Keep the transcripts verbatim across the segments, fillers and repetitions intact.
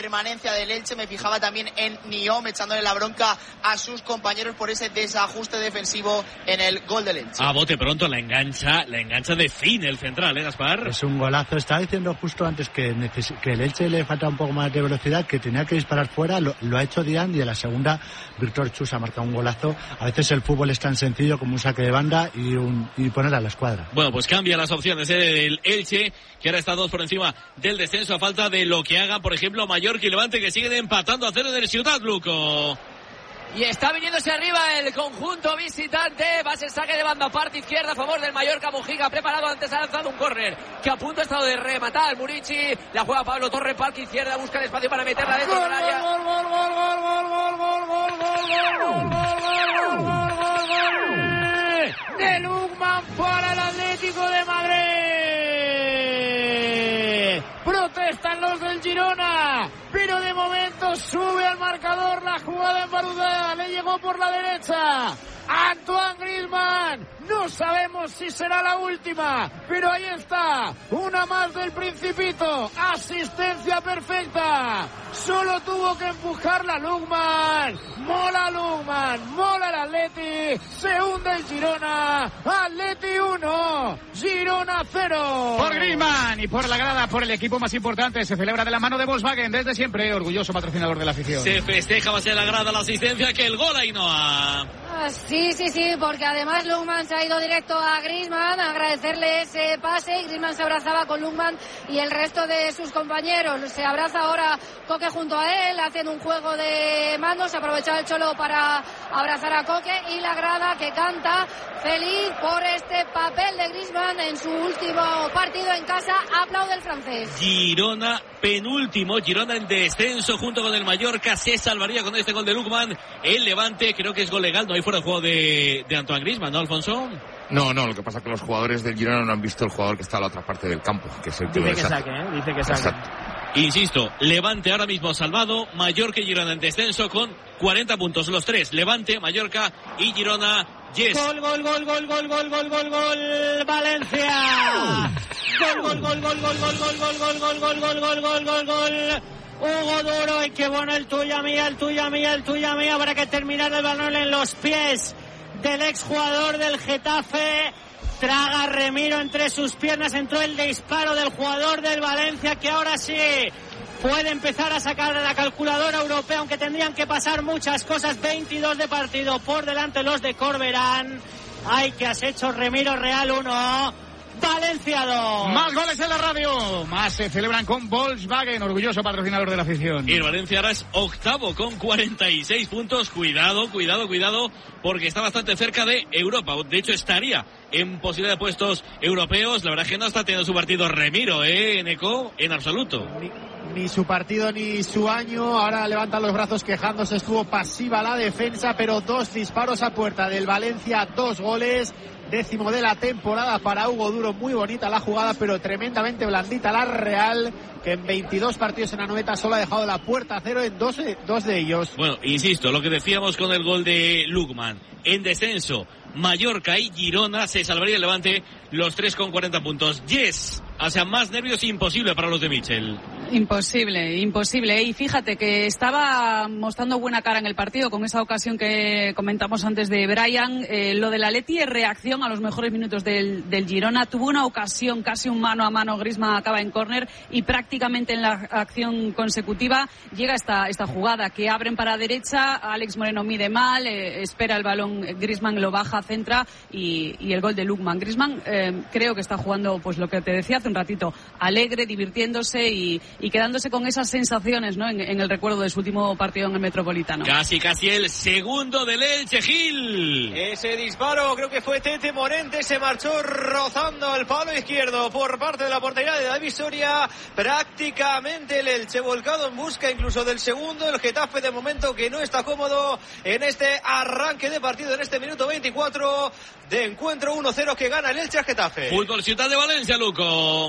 permanencia del Elche. Me fijaba también en Niom echándole la bronca a sus compañeros por ese desajuste defensivo en el gol del Elche. A bote pronto la engancha, la engancha de fin el central, ¿eh, Gaspar? Es un golazo. Estaba diciendo justo antes que, neces- que el Elche le falta un poco más de velocidad, que tenía que disparar fuera. Lo, lo ha hecho Dian, y en la segunda Víctor Chus ha marcado un golazo. A veces el fútbol es tan sencillo como un saque de banda y, un, y poner a la escuadra. Bueno, pues cambia las opciones ¿eh? del Elche, que ahora está dos por encima del descenso, a falta de lo que hagan, por ejemplo, Mallorca y Levante, que siguen empatando a cero en el Ciudad, Luco. Y está viniéndose arriba el conjunto visitante. Va a ser saque de banda, parte izquierda a favor del Mallorca. Mujica preparado, antes ha lanzado un córner que a punto ha estado de rematar Murici. La juega Pablo Torre, parte izquierda, busca el espacio para meterla dentro del área. Gol, gol, gol, gol, gol, gol, gol, gol, gol, gol, gol, gol de Lukman para el Atlético de Madrid. Protestan los del Girona, pero de momento sube al marcador la jugada en Barudá. Le llegó por la derecha Antoine Griezmann. No sabemos si será la última, pero ahí está, una más del Principito. Asistencia perfecta. Solo tuvo que empujarla Lukman. Mola Lukman, mola el Atleti. Se hunde el Girona. Atleti uno, Girona cero. Por Griezmann y por la grada, por el equipo más importante, se celebra de la mano de Volkswagen desde siempre, orgulloso patrocinador de la afición. Se festeja más en la grada la asistencia que el gol, Ainhoa. Ah, sí, sí, sí, porque además Lukman se ha ido directo a Griezmann a agradecerle ese pase, y Griezmann se abrazaba con Lukman y el resto de sus compañeros. Se abraza ahora Coque junto a él, hacen un juego de manos, aprovechaba el Cholo para abrazar a Coque, y la grada que canta feliz por este papel de Griezmann en su último partido en casa. Aplaude el francés. Girona penúltimo, Girona en descenso junto con el Mallorca, se salvaría con este gol de Lukman. El Levante, creo que es gol legal, no hay fuera de juego de, de Antoine Griezmann, ¿no, Alfonso? No, no, lo que pasa es que los jugadores del Girona no han visto el jugador que está a la otra parte del campo, que es el Dice que saque, ¿eh? Dice que saque. Exacto. Insisto, Levante ahora mismo salvado, Mallorca y Girona en descenso con cuarenta puntos, los tres, Levante, Mallorca y Girona. Yes. Gol, gol, gol, gol, gol, gol, gol, gol, gol, Valencia. Gol, gol, gol, gol, gol, gol, gol, gol, gol, gol, gol, gol, gol, gol, gol, gol. Hugo Duro, y qué bueno el tuya mía, el tuya mía, el tuya mía, para que terminar el balón en los pies del exjugador del Getafe. Traga Remiro entre sus piernas, entró el disparo del jugador del Valencia, que ahora sí puede empezar a sacar de la calculadora europea, aunque tendrían que pasar muchas cosas. Veintidós de partido por delante los de Corberán. Ay, que has hecho, Remiro. Real uno, Valencia dos. Más goles en la radio, más se celebran con Volkswagen, orgulloso patrocinador de la afición. Y el Valencia ahora es octavo con cuarenta y seis puntos. Cuidado, cuidado, cuidado, porque está bastante cerca de Europa. De hecho, estaría en posibilidad de puestos europeos. La verdad es que no está teniendo su partido Remiro, ¿eh, Neco? En absoluto. Ni, ni su partido ni su año. Ahora levanta los brazos quejándose. Estuvo pasiva la defensa, pero dos disparos a puerta del Valencia, dos goles. Décimo de la temporada para Hugo Duro. Muy bonita la jugada, pero tremendamente blandita la Real, que en veintidós partidos en Anoeta solo ha dejado la puerta a cero en dos, dos de ellos. Bueno, insisto, lo que decíamos con el gol de Lukman. En descenso, Mallorca y Girona, se salvaría el Levante, los tres con cuarenta puntos. Yes, o sea, más nervios imposible para los de Michel. Imposible, imposible. Y fíjate que estaba mostrando buena cara en el partido con esa ocasión que comentamos antes de Brian. Eh, lo del Atleti es reacción a los mejores minutos del, del Girona. Tuvo una ocasión, casi un mano a mano, Griezmann acaba en córner, y prácticamente en la acción consecutiva llega esta, esta jugada que abren para derecha, Alex Moreno mide mal, eh, espera el balón, Griezmann lo baja, centra, y, y el gol de Lukman. Griezmann eh, creo que está jugando, pues lo que te decía hace un ratito, alegre, divirtiéndose y y quedándose con esas sensaciones, ¿no? En, en el recuerdo de su último partido en el Metropolitano. Casi, casi el segundo del Elche, Gil. Ese disparo, creo que fue Tete Morente, se marchó rozando el palo izquierdo por parte de la portería de David Soria. Prácticamente el Elche volcado en busca incluso del segundo. El Getafe de momento que no está cómodo en este arranque de partido, en este minuto veinticuatro de encuentro. Uno cero que gana el Elche al Getafe. Fútbol Ciudad de Valencia, Luco.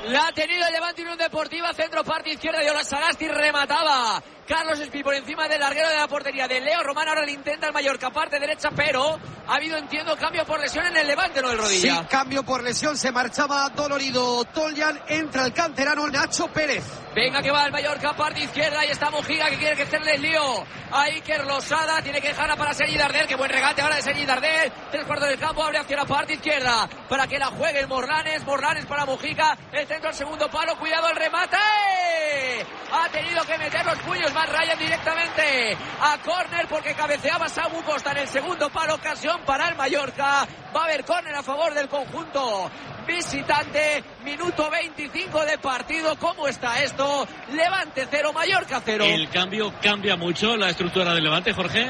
La ha tenido el Levante Unión Deportiva, centro parte izquierda de Ola Sagasti, remataba Carlos Espí por encima del larguero de la portería de Leo Román. Ahora le intenta el Mallorca, parte derecha, pero ha habido, entiendo, cambio por lesión en el Levante, ¿no? El rodilla. Sí, cambio por lesión, se marchaba dolorido Toljan, entra el canterano Nacho Pérez. Venga que va el Mallorca, parte izquierda, y está Mojica que quiere que hacerle el lío a Iker Losada, tiene que dejarla para Sergi Dardel, que buen regate ahora de Sergi Dardel, tres cuartos del campo, abre hacia la parte izquierda para que la juegue el Morlanes, Morlanes para Mojica, el centro al segundo palo, cuidado el remate, ha tenido que meter los puños más Ryan directamente a córner porque cabeceaba Samu Costa en el segundo palo, ocasión para el Mallorca, va a haber córner a favor del conjunto visitante, minuto veinticinco de partido. ¿Cómo está esto? Levante cero, Mallorca cero. El cambio cambia mucho la estructura del Levante, Jorge.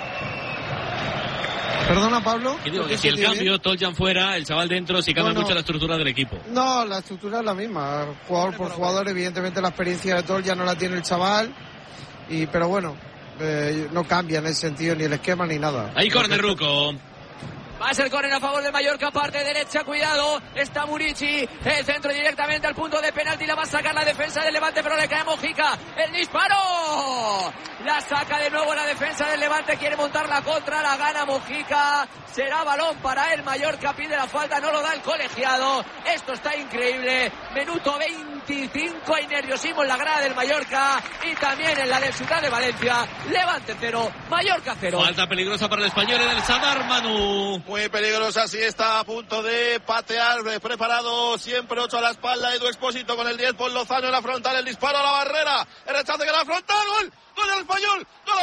Perdona, Pablo. Y digo que si el cambio, Toljan fuera, el chaval dentro, si cambia bueno, mucho la estructura del equipo. No, la estructura es la misma, jugador por jugador. Evidentemente la experiencia de Toljan no la tiene el chaval, y pero bueno, eh, no cambia en ese sentido ni el esquema ni nada. Ahí córner, Ruco. Va a ser córner a favor del Mallorca, parte derecha, cuidado, está Murici, el centro directamente al punto de penalti, la va a sacar la defensa del Levante, pero le cae Mojica, el disparo, la saca de nuevo la defensa del Levante, quiere montar la contra, la gana Mojica, será balón para el Mallorca, pide la falta, no lo da el colegiado, esto está increíble, minuto veinticinco, hay nerviosismo en la grada del Mallorca y también en la del Ciudad de Valencia, Levante cero, Mallorca cero. Falta peligrosa para el español en el Sadar, Manu. Muy peligrosa, sí, está a punto de patear, preparado siempre ocho a la espalda, Edu Expósito con el diez por Lozano en la frontal, el disparo a la barrera, el rechace que la frontal, gol, gol del español, gol,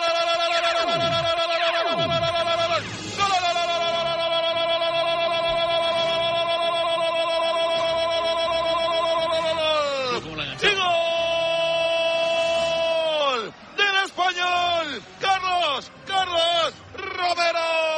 del español, Carlos, Carlos Romero.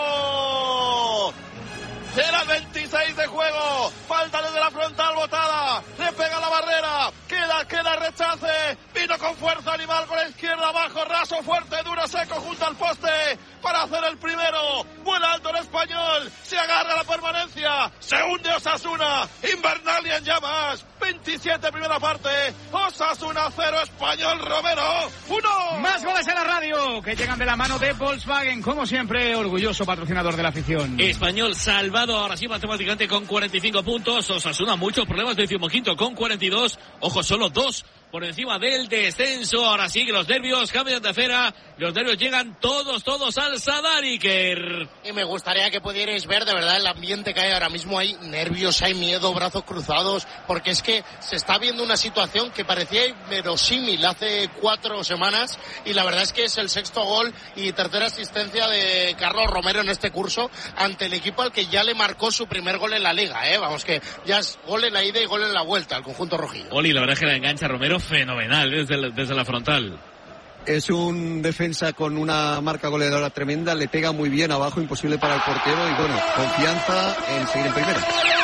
Era veintiséis de juego, falta desde la frontal botada, le pega la barrera, queda, queda rechace, vino con fuerza animal con la izquierda abajo, raso, fuerte, duro, seco, junto al poste, para hacer el primero, buen alto el español, se agarra a la permanencia, se hunde Osasuna, Invernal y en llamas, veintisiete primera parte, Osasuna cero, Español Romero uno. Más goles en la radio que llegan de la mano de Volkswagen, como siempre, orgulloso patrocinador de la afición. Español salvado ahora sí matemáticamente con cuarenta y cinco puntos, Osasuna muchos problemas, decimoquinto con cuarenta y dos, ojo, solo dos por encima del descenso. Ahora sí que los nervios cambian de acera, los nervios llegan todos, todos al Sadar, Iker. Y me gustaría que pudierais ver de verdad el ambiente que hay ahora mismo, hay nervios, hay miedo, brazos cruzados, porque es que se está viendo una situación que parecía inverosímil hace cuatro semanas, y la verdad es que es el sexto gol y tercera asistencia de Carlos Romero en este curso ante el equipo al que ya le marcó su primer gol en la liga, ¿eh? Vamos, que ya es gol en la ida y gol en la vuelta al conjunto rojillo. Oli, la verdad es que la engancha Romero fenomenal desde, la, desde la frontal. Es un defensa con una marca goleadora tremenda, le pega muy bien abajo, imposible para el portero, y bueno, confianza en seguir en primera.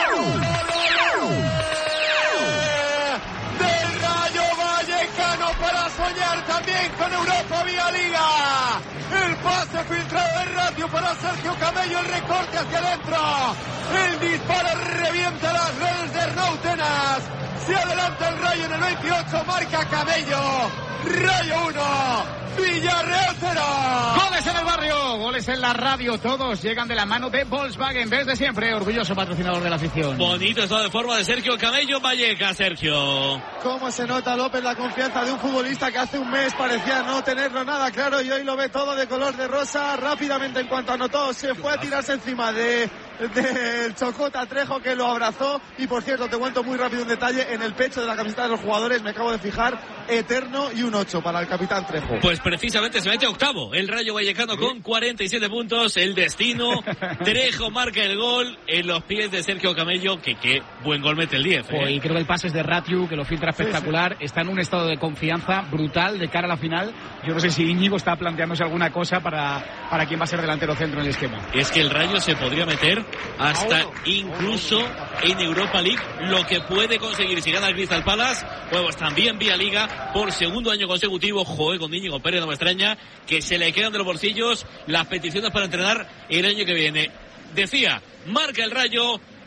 Del Rayo Vallecano para soñar también con Europa vía Liga. El pase filtrado de Ratio para Sergio Camello, el recorte hacia adentro. El disparo revienta las redes de Arnautenas. Se adelanta el Rayo en el veintiocho, marca Camello. Rayo uno, Villarreal cero. Goles en el barrio, goles en la radio, todos llegan de la mano de Volkswagen, desde siempre, orgulloso patrocinador de la afición. Bonito estado de forma de Sergio Camello Valleca, Sergio. Cómo se nota, López, la confianza de un futbolista que hace un mes parecía no tenerlo nada claro, y hoy lo ve todo de color de rosa. Rápidamente, en cuanto anotó, se fue a tirarse encima de del Chocota Trejo, que lo abrazó. Y por cierto, te cuento muy rápido un detalle: en el pecho de la camiseta de los jugadores, me acabo de fijar, eterno y un ocho para el capitán Trejo. Pues precisamente se mete octavo el Rayo Vallecano con cuarenta y siete puntos. El destino, Trejo marca el gol en los pies de Sergio Camello, que qué buen gol mete el diez, ¿eh? Y creo que el pase es de Ratiu, que lo filtra espectacular. Sí, sí. Está en un estado de confianza brutal de cara a la final. Yo no sé si Íñigo está planteándose alguna cosa para, para quién va a ser delantero centro en el esquema. Es que el Rayo se podría meter hasta incluso en Europa League, lo que puede conseguir si gana el Crystal Palace. Pues también vía Liga por segundo año consecutivo. Joder, con Íñigo Pérez, no me extraña que se le quedan de los bolsillos las peticiones para entrenar el año que viene. Decía, marca el Rayo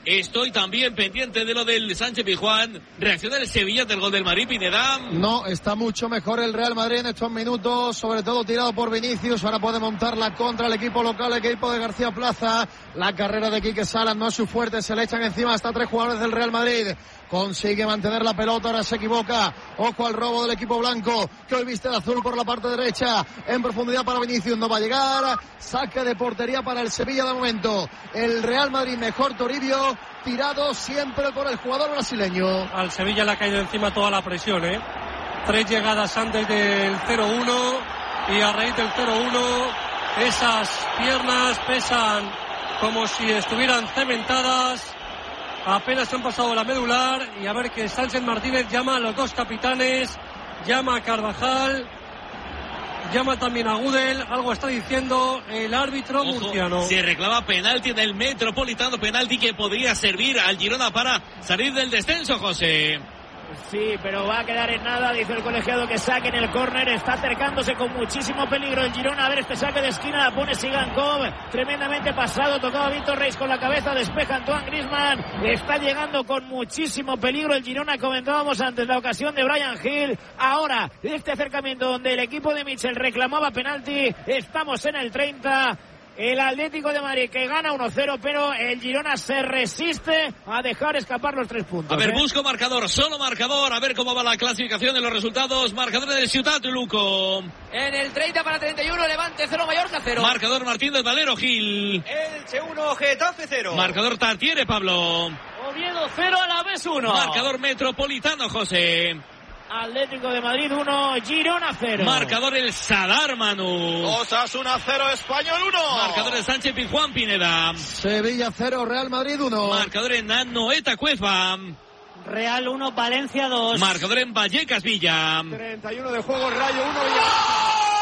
Estoy también pendiente de lo del Sánchez Pizjuán. Reacciona el Sevilla del gol del Madrid, Pineda. No, está mucho mejor el Real Madrid en estos minutos, sobre todo tirado por Vinicius. Ahora puede montar la contra el equipo local, el equipo de García Plaza. La carrera de Quique Salas no es su fuerte, se le echan encima hasta tres jugadores del Real Madrid. Consigue mantener la pelota, ahora se equivoca. Ojo al robo del equipo blanco, que hoy viste de azul por la parte derecha. En profundidad para Vinicius, no va a llegar. Saque de portería para el Sevilla de momento. El Real Madrid mejor, Toribio, tirado siempre por el jugador brasileño. Al Sevilla le ha caído encima toda la presión, ¿eh? Tres llegadas antes del cero uno y a raíz del cero uno esas piernas pesan como si estuvieran cementadas. Apenas han pasado la medular y a ver que Sánchez Martínez llama a los dos capitanes, llama a Carvajal, llama también a Gudel, algo está diciendo el árbitro Ojo, murciano. Se reclama penalti en el Metropolitano, penalti que podría servir al Girona para salir del descenso, José. Sí, pero va a quedar en nada, dice el colegiado que saque en el córner, está acercándose con muchísimo peligro el Girona, a ver este saque de esquina, la pone Sigankov, tremendamente pasado, tocaba Víctor Reis con la cabeza, despeja Antoine Griezmann, está llegando con muchísimo peligro el Girona, comentábamos antes la ocasión de Bryan Gil, ahora este acercamiento donde el equipo de Michel reclamaba penalti, estamos en el treinta. El Atlético de Madrid que gana uno cero, pero el Girona se resiste a dejar escapar los tres puntos. A ver, ¿eh? busco marcador, solo marcador, a ver cómo va la clasificación de los resultados. Marcador del Ciutat, Luco. En el treinta para treinta y uno, Levante cero, Mallorca cero. Marcador Martínez Valero, Gil. Elche uno, Getafe cero. Marcador Tartiere, Pablo. Oviedo cero, Alavés uno. Marcador Metropolitano, José. Atlético de Madrid uno, Girona cero. Marcador el Sadar, Manu. Osasuna cero, Español uno. Marcador el Sánchez Pizjuán, Pineda. Sevilla cero, Real Madrid uno. Marcador en Anoeta Cueva. Real uno, Valencia dos. Marcador en Vallecas Villa. treinta y uno de juego, Rayo uno, Villarreal.